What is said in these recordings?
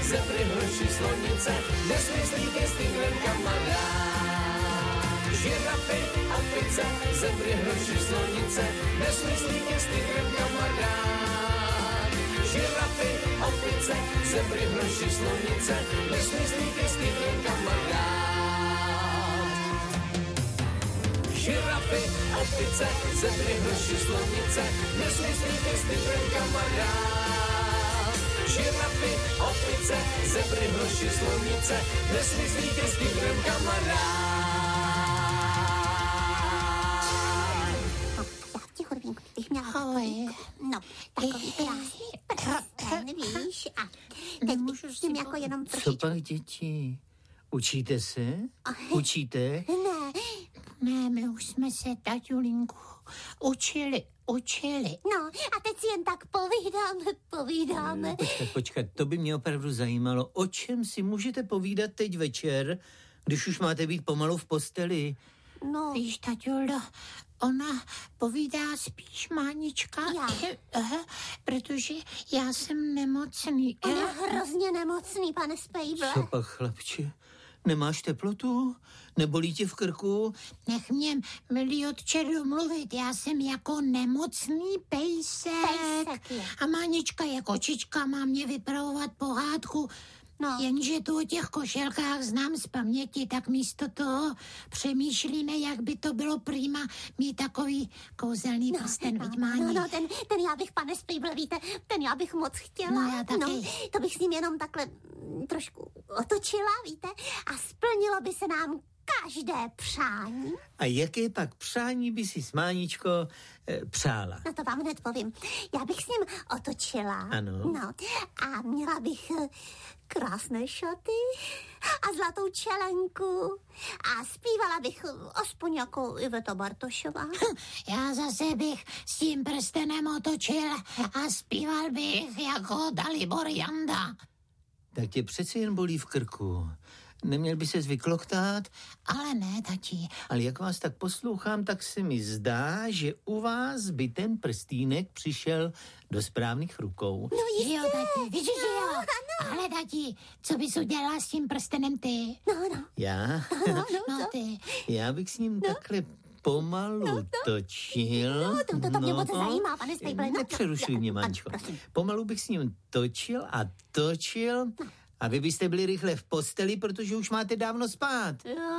zebry, hroši, slonice, nesmyslíky s tigrem kamarád. Žirafy, opice, zebry, hroši, slonice, nesmyslíky s tigrem kamarád. Žirafy, opice, zebry, hroši, slonice, nesmyslíky s tigrem kamarád. Žirafy, opice, zebry, hroši, slonice, nesmyslíky s tigrem kamarád. Žirafy, opice, zebry, hroši, slonice, nesmyslíky s tigrem kamarád. Já ti, Horvínku, bych měla takový, no, takový krásný prsten, víš, a teď bych s tím jako jenom trošičku. Co pak, děti? Učíte se? Učíte? Ne, my už jsme se, taťulinku, učili. No, a teď si jen tak povídáme. Počkat, to by mě opravdu zajímalo. O čem si můžete povídat teď večer, když už máte být pomalu v posteli? No, víš, taťuldo, ona povídá spíš Mánička, protože já jsem nemocný. On je hrozně nemocný, pane Spejble. Co pak, chlapče? Nemáš teplotu? Nebolí tě v krku? Nech mě, milý otče, domluvit. Já jsem jako nemocný pejsek. A Mánička je kočička, má mě vypravovat pohádku. No. Jenže tu o těch košelkách znám z paměti, tak místo toho přemýšlíme, jak by to bylo prýma mít takový kouzelný prsten, viď, Máni? No, ten já bych, pane Spejble, víte, ten já bych moc chtěla. No, já taky. No, to bych s ním jenom takhle trošku otočila, víte, a splnilo by se nám každé přání. A jaké pak přání by si s Máničko přála? No to vám hned povím. Já bych s ním otočila. Ano. No, a měla bych krásné šaty a zlatou čelenku a zpívala bych aspoň jako Iveta Bartošová. Já zase bych s tím prstenem otočil a zpíval bych jako Dalibor Janda. Tak tě přeci jen bolí v krku. Neměl by se zvykloktát? Ale ne, tati. Ale jak vás tak poslouchám, tak se mi zdá, že u vás by ten prstýnek přišel do správných rukou. No jistě. Jo, tati, vidíš, že jo? Ano. Ale tati, co bys udělala s tím prstenem ty? No. Já? No ty. Já bych s ním takhle pomalu točil. To mě moc zajímá, pane Spejble. Nepřerušuj mě, Máničko. Pomalu bych s ním točil a točil. A vy byste byli rychle v posteli, protože už máte dávno spát.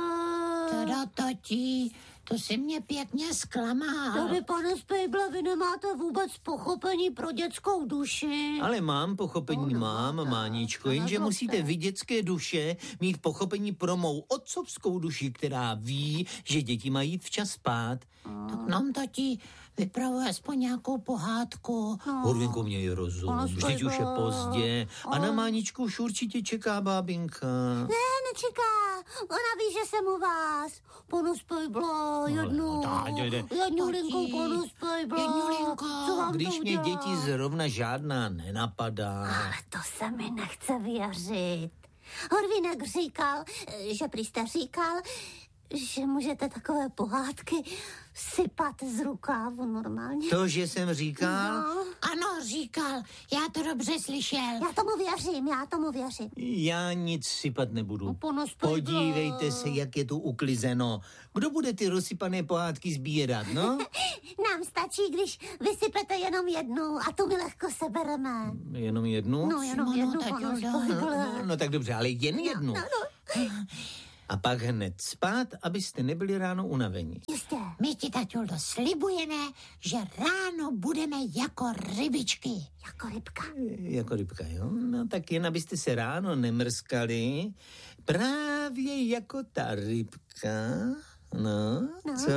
Teda, tati, to si mě pěkně zklamal. Tady, pane Spejble, vy nemáte vůbec pochopení pro dětskou duši. Ale mám pochopení, mám, Máničko, jenže musíte vy, dětské duše, mít pochopení pro mou otcovskou duši, která ví, že děti mají jít včas spát. Tak nám, tati, vypravuje aspoň nějakou pohádku. Horvinko, mě je rozum, vždyť už je pozdě a na Máničku už určitě čeká bábinka. Ne, nečeká, ona ví, že jsem u vás. Pane Spejble, jednu linku, pane Spejble. Jednu linku. Když mě děti zrovna žádná nenapadá. Ale to se mi nechce věřit. Horvínek říkal, že prý jste říkal, že můžete takové pohádky sypat z rukávu normálně. To, že jsem říkal? No. Ano, říkal. Já to dobře slyšel. Já tomu věřím. Já nic sypat nebudu. Podívejte se, jak je tu uklizeno. Kdo bude ty rozsypané pohádky sbírat, no? Nám stačí, když vysypete jenom jednu a tu my lehko sebereme. Jenom jednu? No, jenom jednu, pane Spejble. No tak dobře, ale jen jednu. No. A pak hned spát, abyste nebyli ráno unavení. Jistě. My ti, taťuldo, slibujeme, že ráno budeme jako rybičky. Jako rybka. Jako rybka, jo? No tak jen abyste se ráno nemrskali. Právě jako ta rybka. No. Co?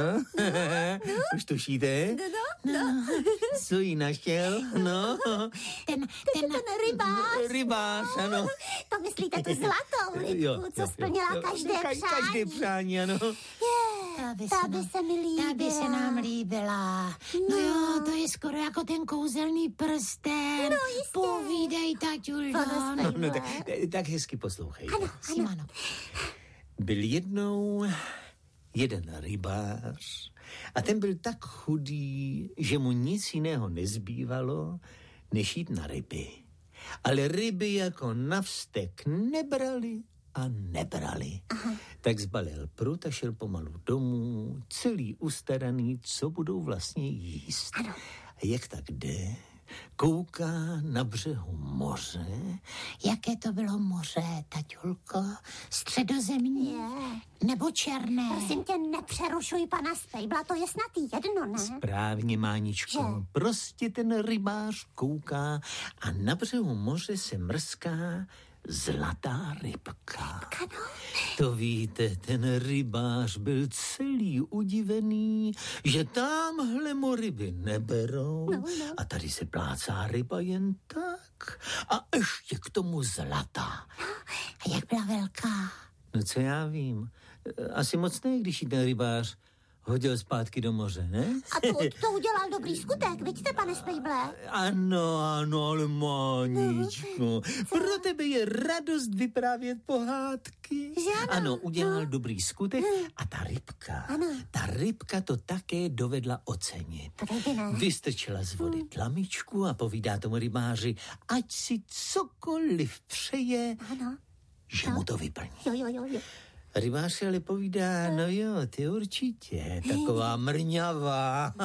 Už tušíte? No. Co jí našel? No. Ten rybář. Rybář, ano. To myslíte tu zlatou rybku, co splnila každé přání. Každé přání, ano. Ta by se mi líbila. Ta by se nám líbila. No jo, to je skoro jako ten kouzelný prsten. No jistě. Povídej, taťuldo. No, tak hezky poslouchejte. Ano. Byl jednou jeden rybář a ten byl tak chudý, že mu nic jiného nezbývalo, než jít na ryby. Ale ryby jako navstek nebrali a nebrali. Aha. Tak zbalil prut a šel pomalu domů, celý ustaraný, co budou vlastně jíst. Ano. A jak tak jde, kouká na břehu moře. Jaké to bylo moře, taťulko? Středozemní? Nebo černé? Prosím tě, nepřerušuj pana Spejbla, to je snad jedno, ne? Správně, Máničko. Že? Prostě ten rybář kouká a na břehu moře se mrská zlatá rybka. No. To víte, ten rybář byl celý udivený, že tamhle mu ryby neberou a tady se plácá ryba jen tak a ještě k tomu zlatá. A jak byla velká? No co já vím, asi moc ne, když jí ten rybář hodil zpátky do moře, ne? A to udělal dobrý skutek, vidíte, pane Spejble? Ano, ale Máničko, pro tebe je radost vyprávět pohádky. Že ano, udělal dobrý skutek a ta rybka to také dovedla ocenit. Vystrčila z vody tlamičku a povídá tomu rybáři, ať si cokoliv přeje, že mu to vyplní. Jo. Rybář ale povídá, no jo, ty určitě, taková mrňavá.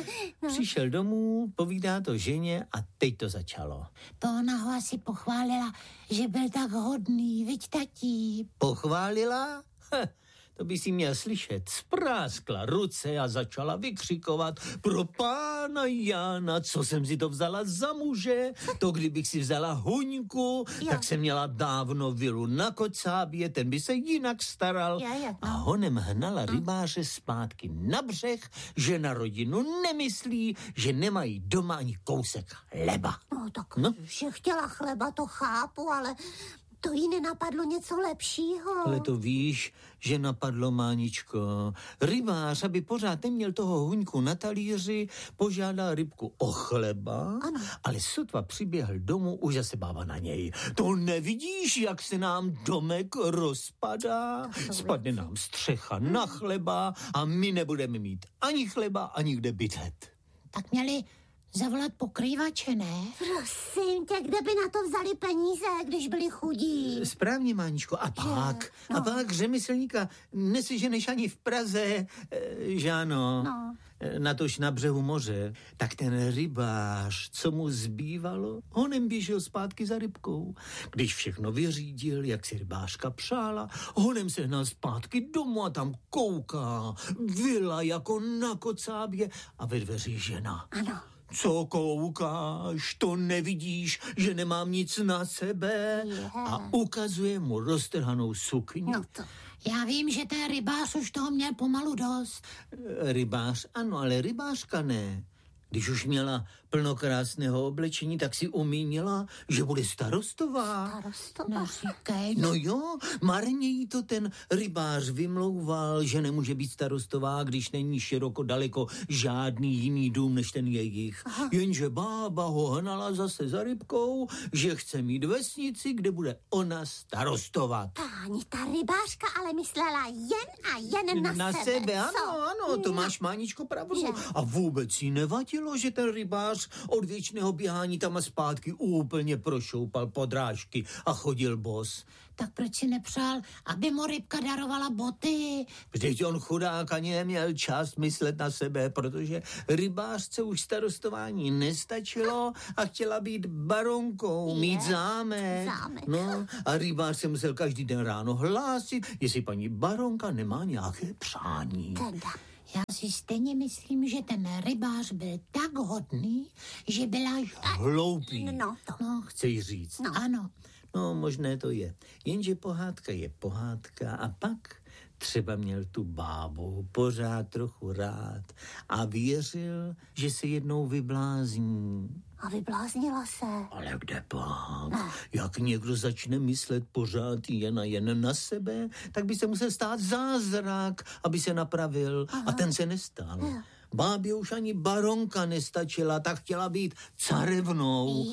Přišel domů, povídá to ženě a teď to začalo. To ona ho asi pochválila, že byl tak hodný, viď tatí? Pochválila? To by si měl slyšet. Spráskla ruce a začala vykřikovat, pro pána Jána, co jsem si to vzala za muže, to kdybych si vzala huňku, tak jsem měla dávno vilu na Kocábě, ten by se jinak staral. A honem hnala rybáře zpátky na břeh, že na rodinu nemyslí, že nemají doma ani kousek chleba. No tak, že chtěla chleba, to chápu, ale to jí nenapadlo něco lepšího. Ale to víš, že napadlo, Máničko. Rybář, aby pořád neměl toho huňku na talíři, požádal rybku o chleba, ale sotva přiběhl domů, už zase bába na něj. To nevidíš, jak se nám domek rozpadá? Spadne nám střecha na chleba a my nebudeme mít ani chleba, ani kde bydlet. Tak měli zavolat pokrývače, ne? Prosím tě, kde by na to vzali peníze, když byli chudí? Správně, Máničko. A pak řemeslníka neseženeš ani v Praze, že ano? Natož na břehu moře. Tak ten rybář, co mu zbývalo, honem běžel zpátky za rybkou. Když všechno vyřídil, jak si rybářka přála, honem se hnal zpátky domů a tam kouká. Vila jako na Kocábě a ve dveři žena. Ano. Co koukáš, to nevidíš, že nemám nic na sebe? A ukazuje mu roztrhanou sukni. Já vím, že ten rybář už toho měl pomalu dost. Rybář, ano, ale rybářka ne. Když už měla plno krásného oblečení, tak si umínila, že bude starostová. Neříkej. No jo, marně jí to ten rybář vymlouval, že nemůže být starostová, když není široko daleko žádný jiný dům než ten jejich. Jenže bába ho hnala zase za rybkou, že chce mít vesnici, kde bude ona starostovat. Páni, ta rybářka ale myslela jen na sebe. Sebe, ano, to máš, Máničko, pravdu. A vůbec jí nevadilo, že ten rybář od věčného běhání tam a zpátky úplně prošoupal podrážky a chodil bos. Tak proč si nepřál, aby mu rybka darovala boty? Vždyť on chudák ani neměl čas myslet na sebe, protože rybářce už starostování nestačilo a chtěla být baronkou, mít zámek. No a rybář se musel každý den ráno hlásit, jestli paní baronka nemá nějaké přání. Já si stejně myslím, že ten rybář byl tak hodný, že byla hloupý. No, chceš říct. Ano. No, možné to je. Jenže pohádka je pohádka a pak třeba měl tu bábu pořád trochu rád a věřil, že se jednou vyblázní. A vybláznila se. Ale kde pak? Jak někdo začne myslet pořád jen na sebe, tak by se musel stát zázrak, aby se napravil. A ten se nestal. Bábě už ani baronka nestačila, tak chtěla být carevnou.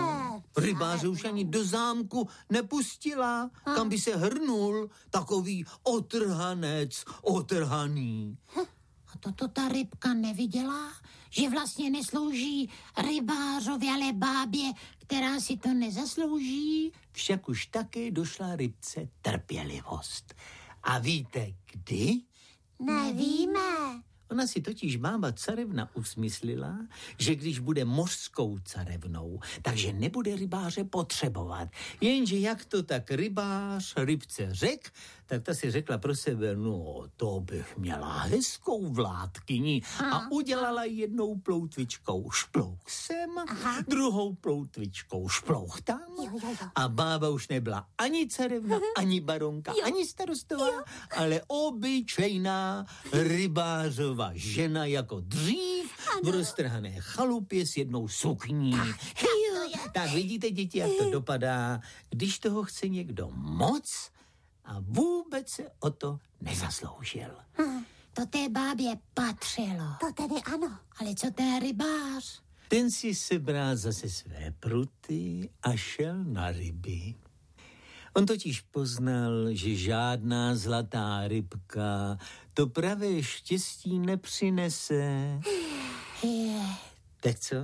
Rybáře už ani do zámku nepustila, kam by se hrnul takový otrhaný. A toto ta rybka neviděla, že vlastně neslouží rybářovi, ale bábě, která si to nezaslouží? Však už také došla rybce trpělivost. A víte kdy? Nevíme. Ona si totiž bába carevna usmyslila, že když bude mořskou carevnou, takže nebude rybáře potřebovat. Jenže jak to tak rybář rybce řekl, tak ta si řekla pro sebe, no to bych měla hezkou vládkyni a udělala jednou ploutvičkou šplouch sem, druhou ploutvičkou šplouch tam a bába už nebyla ani carevna, ani baronka, ani starostová, ale obyčejná rybářová žena jako dřív v roztrhané chalupě s jednou sukní. Tak vidíte, děti, jak to dopadá, když toho chce někdo moc a vůbec se o to nezasloužil. To té bábě patřilo. To tedy ano. Ale co ten rybář? Ten si sebral zase své pruty a šel na ryby. On totiž poznal, že žádná zlatá rybka to pravé štěstí nepřinese. Tak co,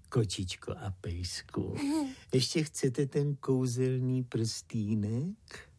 kočičko a pejsku, ještě chcete ten kouzelný prstýnek?